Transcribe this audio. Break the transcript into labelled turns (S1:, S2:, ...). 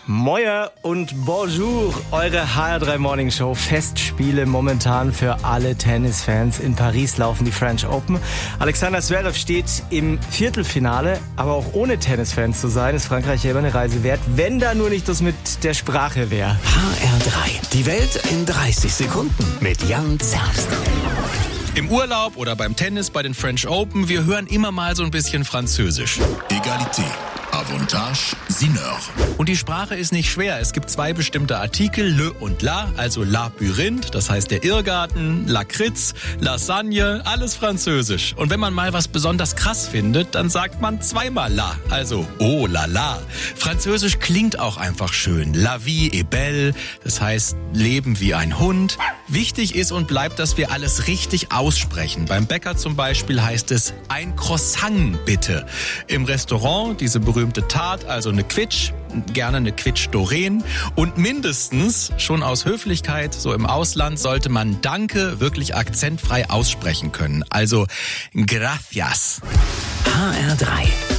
S1: Moin und bonjour, eure HR3 Morning Show. Festspiele momentan für alle Tennisfans. In Paris laufen die French Open. Alexander Zverev steht im Viertelfinale, aber auch ohne Tennisfans zu sein, ist Frankreich ja immer eine Reise wert, wenn da nur nicht das mit der Sprache wäre.
S2: HR3, die Welt in 30 Sekunden mit Jan Zerbst.
S3: Im Urlaub oder beim Tennis bei den French Open, wir hören immer mal so ein bisschen Französisch.
S4: Égalité, Avantage, Seigneur.
S3: Und die Sprache ist nicht schwer. Es gibt zwei bestimmte Artikel, le und la, also Labyrinth, das heißt der Irrgarten, Lakritz, Lasagne, alles Französisch. Und wenn man mal was besonders krass findet, dann sagt man zweimal la, also oh la la. Französisch klingt auch einfach schön. La vie est belle, das heißt Leben wie ein Hund. Wichtig ist und bleibt, dass wir alles richtig aussprechen. Beim Bäcker zum Beispiel heißt es ein Croissant bitte. Im Restaurant diese berühmte Tarte, also eine Quitsch, gerne eine Quitsch Doreen. Und mindestens, schon aus Höflichkeit, so im Ausland, sollte man Danke wirklich akzentfrei aussprechen können. Also gracias.
S2: HR3